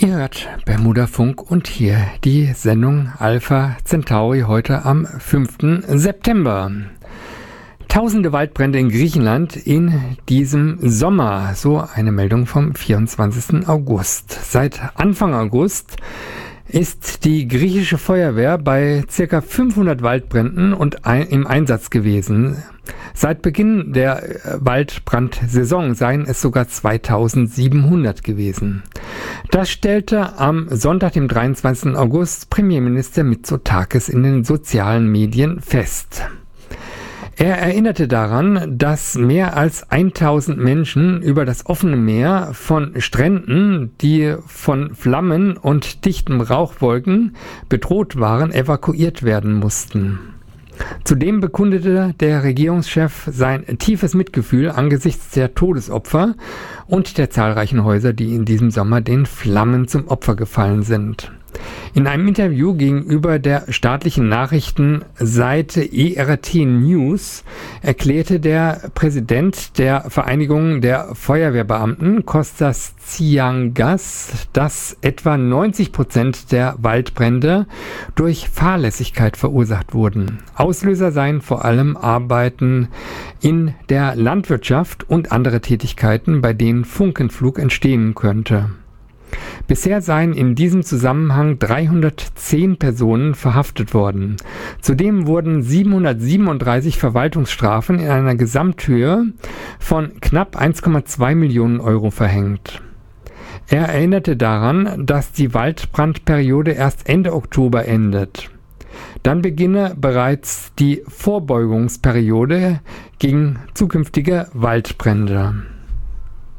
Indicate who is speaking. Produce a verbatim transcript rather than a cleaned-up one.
Speaker 1: Ihr hört Bermuda Funk und hier die Sendung Alpha Centauri heute am fünften September. Tausende Waldbrände in Griechenland in diesem Sommer, so eine Meldung vom vierundzwanzigsten August. Seit Anfang August ist die griechische Feuerwehr bei ca. fünfhundert Waldbränden und ein, im Einsatz gewesen. Seit Beginn der Waldbrandsaison seien es sogar zweitausendsiebenhundert gewesen. Das stellte am Sonntag, dem dreiundzwanzigsten August, Premierminister Mitsotakis in den sozialen Medien fest. Er erinnerte daran, dass mehr als tausend Menschen über das offene Meer von Stränden, die von Flammen und dichten Rauchwolken bedroht waren, evakuiert werden mussten. Zudem bekundete der Regierungschef sein tiefes Mitgefühl angesichts der Todesopfer und der zahlreichen Häuser, die in diesem Sommer den Flammen zum Opfer gefallen sind. In einem Interview gegenüber der staatlichen Nachrichtenseite E R T News erklärte der Präsident der Vereinigung der Feuerwehrbeamten, Kostas Tsiangas, dass etwa neunzig Prozent der Waldbrände durch Fahrlässigkeit verursacht wurden. Auslöser seien vor allem Arbeiten in der Landwirtschaft und andere Tätigkeiten, bei denen Funkenflug entstehen könnte. Bisher seien in diesem Zusammenhang dreihundertzehn Personen verhaftet worden. Zudem wurden siebenhundertsiebenunddreißig Verwaltungsstrafen in einer Gesamthöhe von knapp eins Komma zwei Millionen Euro verhängt. Er erinnerte daran, dass die Waldbrandperiode erst Ende Oktober endet. Dann beginne bereits die Vorbeugungsperiode gegen zukünftige Waldbrände.